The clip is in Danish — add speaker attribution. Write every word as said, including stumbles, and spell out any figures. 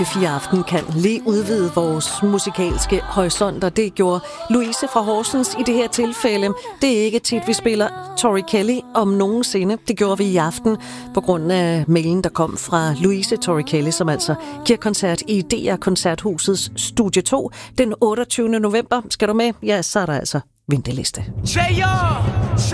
Speaker 1: fire Aften kan lige udvide vores musikalske horisonter. Det gjorde Louise fra Horsens i det her tilfælde. Det er ikke tit, vi spiller Tori Kelly om nogensinde. Det gjorde vi i aften på grund af mailen, der kom fra Louise Tori Kelly, som altså giver koncert i D R Koncerthusets Studie to den otteogtyvende november. Skal du med? Ja, så er der altså venteliste.